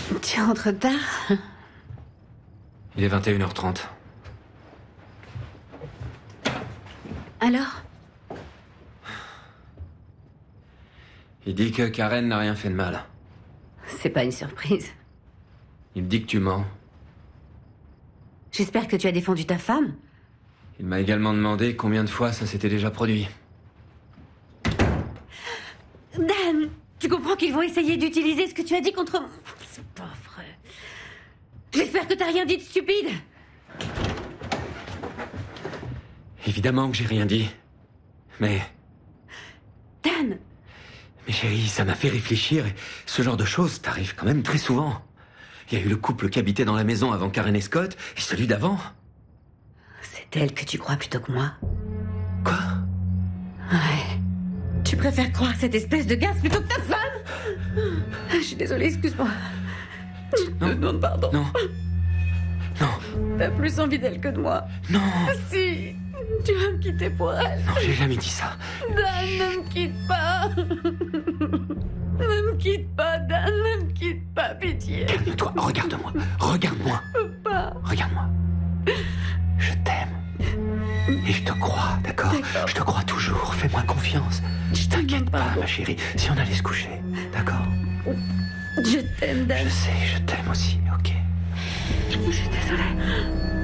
Tu rentres tard? Il est 21h30. Alors? Il dit que Karen n'a rien fait de mal. C'est pas une surprise. Il me dit que tu mens. J'espère que tu as défendu ta femme. Il m'a également demandé combien de fois ça s'était déjà produit. Dan, tu comprends qu'ils vont essayer d'utiliser ce que tu as dit contre moi? C'est pas vrai. J'espère que t'as rien dit de stupide. Évidemment que j'ai rien dit. Mais Dan, chérie, ça m'a fait réfléchir et ce genre de choses t'arrive quand même très souvent. Il y a eu le couple qui habitait dans la maison avant Karen et Scott et celui d'avant. c'est elle que tu crois plutôt que moi. Quoi? Ouais. Tu préfères croire cette espèce de gaz plutôt que ta femme? Je suis désolée, excuse-moi. Je te demande pardon. Non. Non. T'as plus envie d'elle que de moi. Non. Si, tu vas me quitter pour elle. Non, j'ai jamais dit ça. Dan, ne me quitte pas. Ne me quitte pas, Dan, ne me quitte pas, pitié. Calme-toi, regarde-moi. Regarde-moi. Je peux pas. Regarde-moi. Je t'aime. Et je te crois, d'accord? Je te crois toujours. Fais-moi confiance. Je T'inquiète pas, ma chérie. Si on allait se coucher, d'accord? Je t'aime, Dan. Je sais, je t'aime aussi, ok? Je suis désolée.